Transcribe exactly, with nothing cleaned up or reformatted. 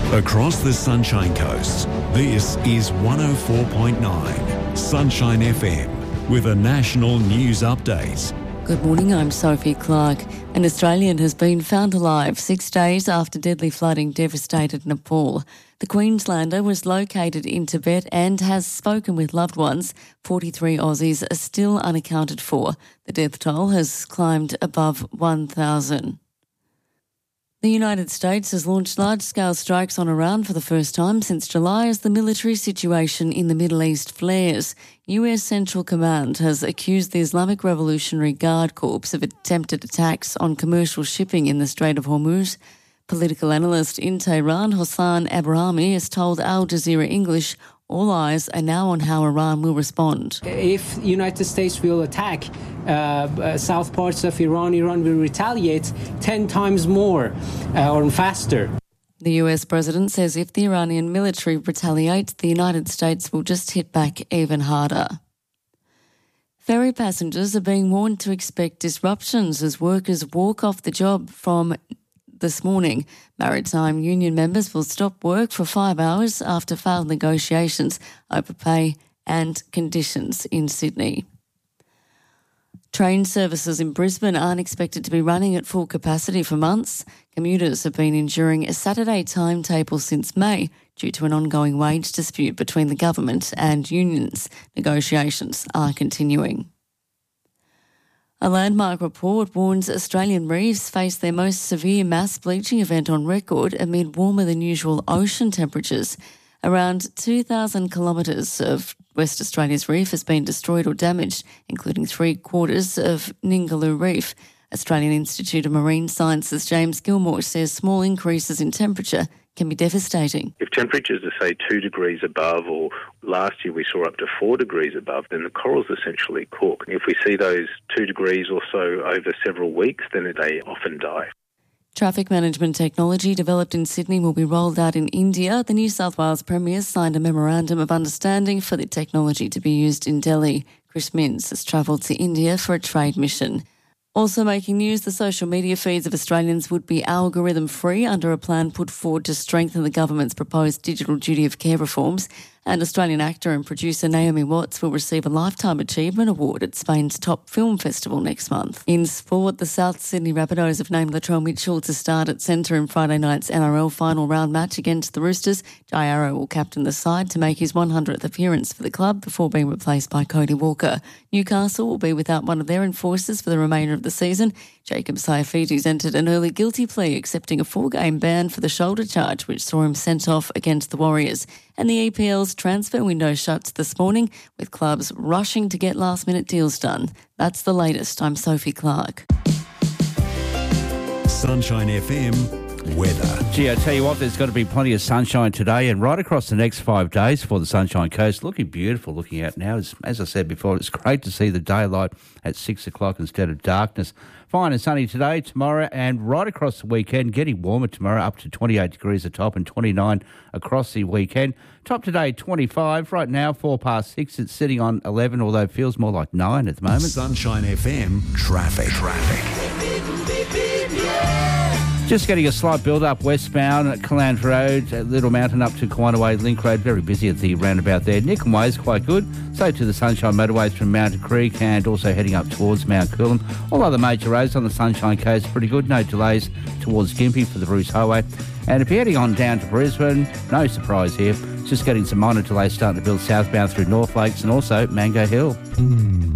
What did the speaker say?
Across the Sunshine Coast, this is one oh four point nine Sunshine F M with a national news update. Good morning, I'm Sophie Clark. An Australian has been found alive six days after deadly flooding devastated Nepal. The Queenslander was located in Tibet and has spoken with loved ones. forty-three Aussies are still unaccounted for. The death toll has climbed above one thousand. The United States has launched large-scale strikes on Iran for the first time since July as the military situation in the Middle East flares. U S Central Command has accused the Islamic Revolutionary Guard Corps of attempted attacks on commercial shipping in the Strait of Hormuz. Political analyst in Tehran, Hossein Abrahami, has told Al Jazeera English all eyes are now on how Iran will respond. If the United States will attack uh, uh, south parts of Iran, Iran will retaliate ten times more uh, or faster. The U S president says if the Iranian military retaliates, the United States will just hit back even harder. Ferry passengers are being warned to expect disruptions as workers walk off the job from this morning. Maritime union members will stop work for five hours after failed negotiations over pay and conditions in Sydney. Train services in Brisbane aren't expected to be running at full capacity for months. Commuters have been enduring a Saturday timetable since May due to an ongoing wage dispute between the government and unions. Negotiations are continuing. A landmark report warns Australian reefs face their most severe mass bleaching event on record amid warmer than usual ocean temperatures. Around two thousand kilometres of West Australia's reef has been destroyed or damaged, including three quarters of Ningaloo Reef. Australian Institute of Marine Sciences James Gilmore says small increases in temperature can be devastating. If temperatures are, say, two degrees above, or last year we saw up to four degrees above, then the corals essentially cook. If we see those two degrees or so over several weeks, then they often die. Traffic management technology developed in Sydney will be rolled out in India. The New South Wales Premier signed a memorandum of understanding for the technology to be used in Delhi. Chris Minns has travelled to India for a trade mission. Also making news, the social media feeds of Australians would be algorithm-free under a plan put forward to strengthen the government's proposed digital duty of care reforms. And Australian actor and producer Naomi Watts will receive a Lifetime Achievement Award at Spain's top film festival next month. In sport, the South Sydney Rabbitohs have named Latrell Mitchell to start at centre in Friday night's N R L final round match against the Roosters. Jai Arrow will captain the side to make his one hundredth appearance for the club before being replaced by Cody Walker. Newcastle will be without one of their enforcers for the remainder of the season. Jacob Saifiti's entered an early guilty plea accepting a four-game ban for the shoulder charge which saw him sent off against the Warriors. And the E P L's transfer window shuts this morning with clubs rushing to get last-minute deals done. That's the latest. I'm Sophie Clark. Sunshine F M weather. Gee, I tell you what, there's got to be plenty of sunshine today and right across the next five days for the Sunshine Coast. Looking beautiful looking out now. As, as I said before, it's great to see the daylight at six o'clock instead of darkness. Fine and sunny today, tomorrow, and right across the weekend. Getting warmer tomorrow, up to twenty-eight degrees at top and twenty-nine across the weekend. Top today, twenty-five. Right now, four past six. It's sitting on eleven, although it feels more like nine at the moment. Sunshine F M traffic. Traffic. Just getting a slight build-up westbound at Calandra Road, at Little Mountain up to Quinaway Link Road. Very busy at the roundabout there. Nickham Way is quite good. So to the Sunshine Motorways from Mountain Creek and also heading up towards Mount Coolum. All other major roads on the Sunshine Coast pretty good. No delays towards Gympie for the Bruce Highway. And if you're heading on down to Brisbane, no surprise here. Just getting some minor delays starting to build southbound through North Lakes and also Mango Hill. Mm.